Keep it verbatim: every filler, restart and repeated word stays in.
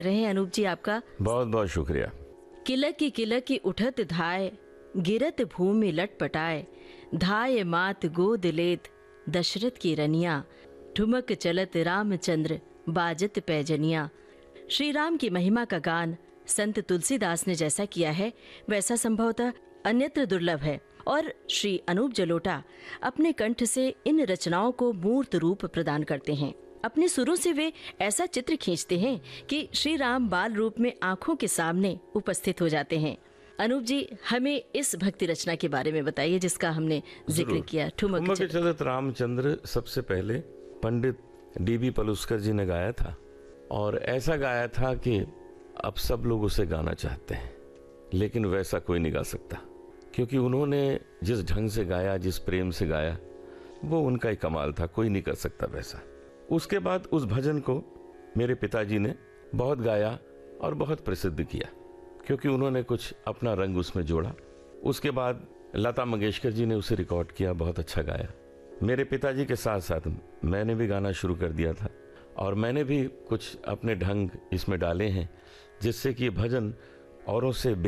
रहे अनूप जी आपका। बहुत बहुत शुक्रिया। किलक की किलक की उठत धाय, गिरत भूमि लटपटाए, धाय मात गोद लेत दशरथ की रनिया, ठुमक चलत रामचंद्र बाजत पैजनिया। श्री राम की महिमा का गान संत तुलसीदास ने जैसा किया है वैसा संभवतः अन्यत्र दुर्लभ है, और श्री अनूप जलोटा अपने कंठ से इन रचनाओं को मूर्त रूप प्रदान करते हैं। अपने सुरों से वे ऐसा चित्र खींचते हैं कि श्री राम बाल रूप में आंखों के सामने उपस्थित हो जाते हैं। अनूप जी, हमें इस भक्ति रचना के बारे में बताइए जिसका हमने जिक्र किया, ठुमक ठुमक चलत रामचंद्र। सबसे पहले पंडित डी बी पलुस्कर जी ने गाया था, और ऐसा गाया था कि अब सब लोग उसे गाना चाहते हैं, लेकिन वैसा कोई नहीं गा सकता, क्योंकि उन्होंने जिस ढंग से गाया, जिस प्रेम से गाया, वो उनका ही कमाल था, कोई नहीं कर सकता वैसा। उसके बाद उस भजन को मेरे पिताजी ने बहुत गाया और बहुत प्रसिद्ध किया, क्योंकि उन्होंने कुछ अपना रंग उसमें जोड़ा। उसके बाद लता मंगेशकर जी ने उसे रिकॉर्ड किया, बहुत अच्छा गाया। मेरे पिताजी के साथ साथ मैंने भी गाना शुरू कर दिया था, और मैंने भी कुछ अपने ढंग इसमें डाले हैं, जिससे कि भजन औरों से